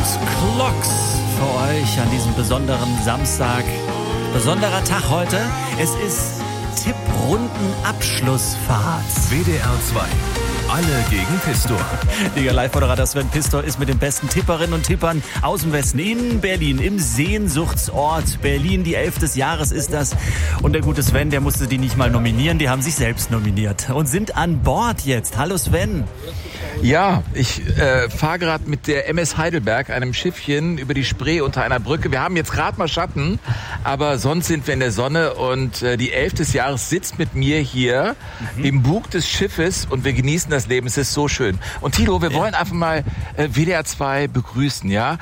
Clocks für euch an diesem besonderen Samstag. Besonderer Tag heute. Es ist Tipprundenabschlussfahrt. WDR 2. Alle gegen Pistor. Liga-Live-Moderator Sven Pistor ist mit den besten Tipperinnen und Tippern aus dem Westen in Berlin, im Sehnsuchtsort Berlin. Die 11. des Jahres ist das. Und der gute Sven, der musste die nicht mal nominieren, die haben sich selbst nominiert und sind an Bord jetzt. Hallo Sven. Ja, ich fahre gerade mit der MS Heidelberg, einem Schiffchen, über die Spree unter einer Brücke. Wir haben jetzt gerade mal Schatten, aber sonst sind wir in der Sonne und die 11. des Jahres sitzt mit mir hier im Bug des Schiffes und wir genießen das Leben. Es ist so schön. Und Tilo, wir wollen einfach mal WDR 2 begrüßen, ja?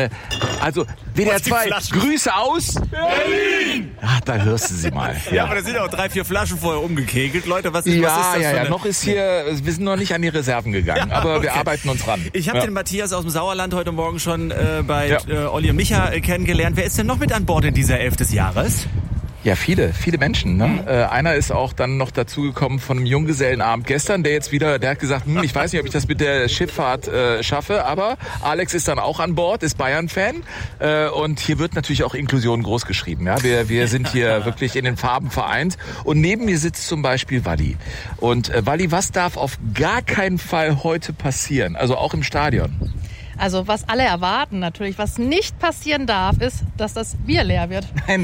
Also WDR 2, Grüße aus Berlin! Ach, da hörst du sie mal. Ja, aber da sind auch 3-4 Flaschen vorher umgekegelt. Leute, was ist das? Ja, noch ist hier, wir sind noch nicht an die Reserven gegangen, aber wir arbeiten uns ran. Ich habe den Matthias aus dem Sauerland heute Morgen schon bei Olli und Micha kennengelernt. Wer ist denn noch mit an Bord in dieser 11. des Jahres? Ja, viele Menschen. Ne? Einer ist auch dann noch dazugekommen von einem Junggesellenabend gestern, der hat gesagt, ich weiß nicht, ob ich das mit der Schifffahrt schaffe, aber Alex ist dann auch an Bord, ist Bayern-Fan und hier wird natürlich auch Inklusion groß geschrieben. Ja? Wir sind hier wirklich in den Farben vereint und neben mir sitzt zum Beispiel Walli. Und Walli, was darf auf gar keinen Fall heute passieren, also auch im Stadion? Also was alle erwarten natürlich, was nicht passieren darf, ist, dass das Bier leer wird. Nein,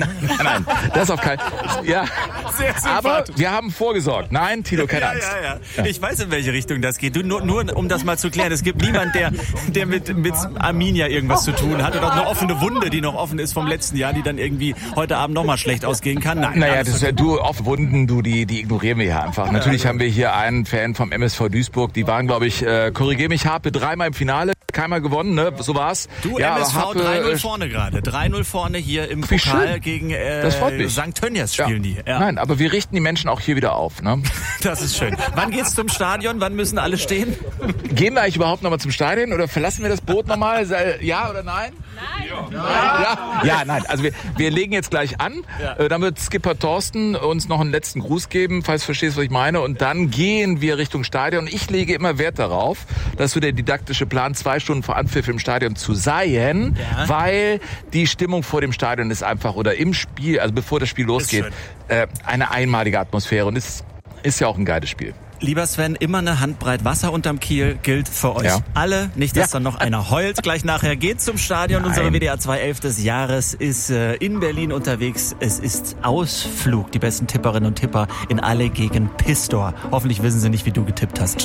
das auf keinen Fall. Ja, sehr aber wir haben vorgesorgt. Nein, Tilo, keine Angst. Ja. Ich weiß, in welche Richtung das geht. Nur um das mal zu klären, es gibt niemand, der mit Arminia irgendwas zu tun hat oder eine offene Wunde, die noch offen ist vom letzten Jahr, die dann irgendwie heute Abend nochmal schlecht ausgehen kann. Nein, naja, das ist ja offene Wunden, die ignorieren wir ja einfach. Natürlich haben wir hier einen Fan vom MSV Duisburg, die waren, glaube ich, korrigiere mich, Harpe dreimal im Finale. Keinmal gewonnen, ne? So war's. Du, ja, MSV 3-0 vorne gerade. 3-0 vorne hier im Pokal gegen St. Tönnies spielen die. Ja. Nein, aber wir richten die Menschen auch hier wieder auf. Ne? Das ist schön. Wann geht's zum Stadion? Wann müssen alle stehen? Gehen wir eigentlich überhaupt nochmal zum Stadion oder verlassen wir das Boot nochmal? Ja oder nein? Nein. Ja, nein. Also wir legen jetzt gleich an. Ja. Dann wird Skipper Thorsten uns noch einen letzten Gruß geben, falls du verstehst, was ich meine. Und dann gehen wir Richtung Stadion. Ich lege immer Wert darauf, dass so der didaktische Plan 2 Stunden vor Anpfiff im Stadion zu sein, weil die Stimmung vor dem Stadion ist einfach, oder im Spiel, also bevor das Spiel losgeht, eine einmalige Atmosphäre. Und es ist ja auch ein geiles Spiel. Lieber Sven, immer eine Handbreit Wasser unterm Kiel gilt für euch alle. Nicht, dass dann noch einer heult. Gleich nachher geht zum Stadion. Nein. Unsere WDR 2 11. des Jahres ist in Berlin unterwegs. Es ist Ausflug. Die besten Tipperinnen und Tipper in alle gegen Pistor. Hoffentlich wissen sie nicht, wie du getippt hast.